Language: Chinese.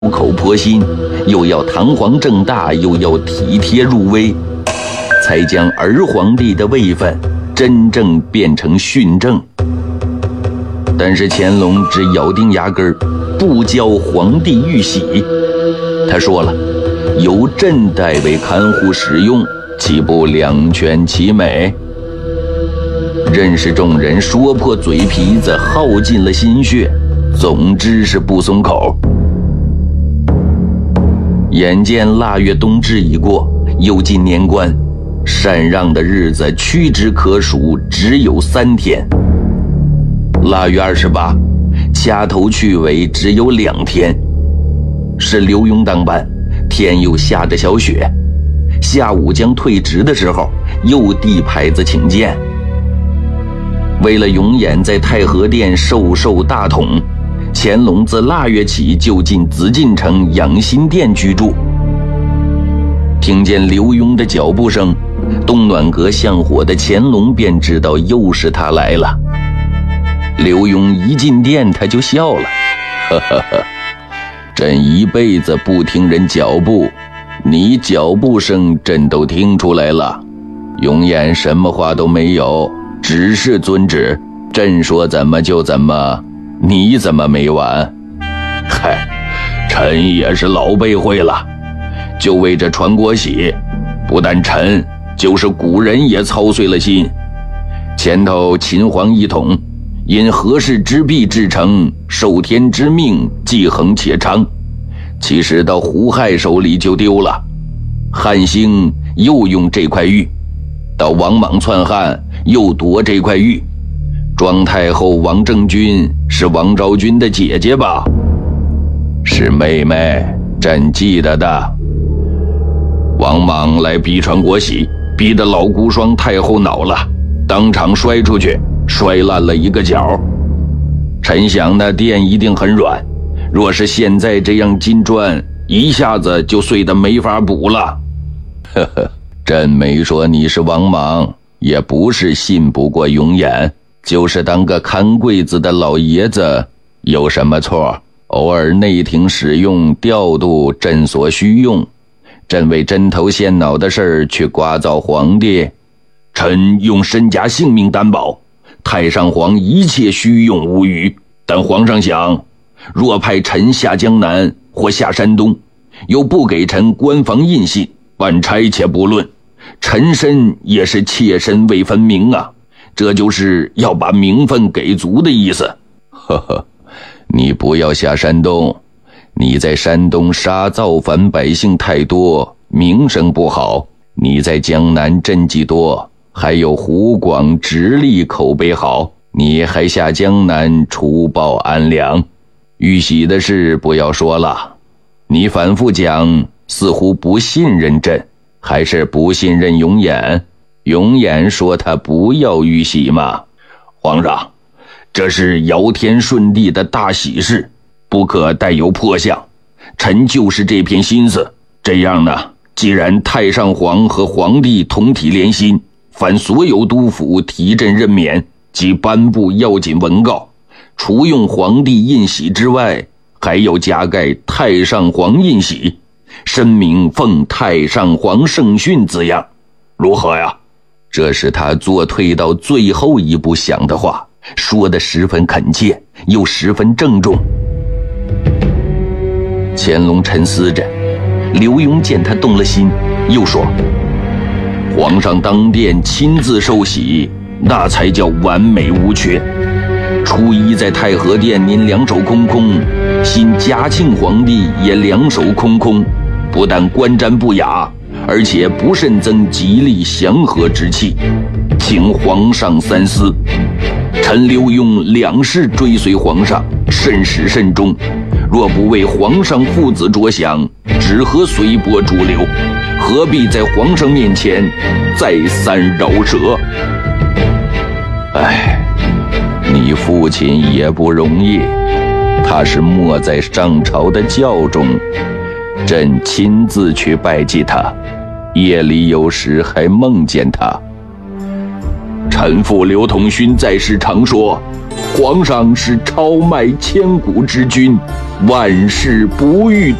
口婆心，又要堂皇正大，又要体贴入微，才将儿皇帝的位分真正变成训政。但是乾隆只咬定牙根儿不教皇帝玉玺。他说了，由朕代为看护使用，岂不两全其美？任是众人说破嘴皮子，耗尽了心血，总之是不松口。眼见腊月冬至已过，又近年关，禅让的日子屈指可数，只有3天。腊月28，掐头去尾只有2天。是刘墉当班，天又下着小雪，下午将退职的时候，又递牌子请见。为了永远在太和殿受大统，乾隆自腊月起就进紫禁城养心殿居住。听见刘墉的脚步声，东暖阁向火的乾隆便知道又是他来了。刘墉一进殿，他就笑了，呵呵呵，朕一辈子不听人脚步，你脚步声朕都听出来了。永远什么话都没有，只是遵旨，朕说怎么就怎么，你怎么没完？嗨，臣也是老辈会了，就为这传国玺，不但臣，就是古人也操碎了心。前头秦皇一统，因何氏之弊至成，受天之命，既恒且昌。其实到胡亥手里就丢了，汉兴又用这块玉，到王莽篡汉又夺这块玉。庄太后王政君是王昭君的姐姐吧？是妹妹，朕记得的。王莽来逼传国玺，逼得老孤孀太后恼了，当场摔出去，摔烂了一个角。臣想那殿一定很软，若是现在这样金砖，一下子就碎得没法补了。呵呵，朕没说你是王莽，也不是信不过永远，就是当个看柜子的老爷子，有什么错？偶尔内廷使用调度朕所需用，朕为针头线脑的事儿去刮噪皇帝，臣用身家性命担保，太上皇一切需用无虞。但皇上想，若派臣下江南或下山东，又不给臣官方印信，万差且不论，臣身也是妾身未分明啊，这就是要把名分给足的意思。呵呵，你不要下山东，你在山东杀造反百姓太多，名声不好。你在江南赈济多，还有湖广直隶口碑好，你还下江南除暴安良。玉玺的事不要说了，你反复讲，似乎不信任朕，还是不信任永琰？永琰说他不要玉玺嘛。皇上，这是尧天顺地的大喜事，不可带有破相。臣就是这片心思。这样呢，既然太上皇和皇帝同体连心，凡所有督府提朕任免及颁布要紧文告，除用皇帝印玺之外，还要加盖太上皇印玺，申明奉太上皇圣训字样，如何呀？这是他做退到最后一步想的话，说得十分恳切，又十分郑重。乾隆沉思着，刘墉见他动了心，又说：皇上当殿亲自受玺，那才叫完美无缺。初一在太和殿您两手空空，新嘉庆皇帝也两手空空，不但观瞻不雅，而且不甚增吉利祥和之气，请皇上三思。臣刘墉两世追随皇上，甚始甚终，若不为皇上父子着想，只合随波逐流，何必在皇上面前再三饶舌？哎，你父亲也不容易，他是没在上朝的教中，朕亲自去拜祭他，夜里有时还梦见他。臣父刘统勋在世常说， 皇上是朝迈千古之君，万事不遇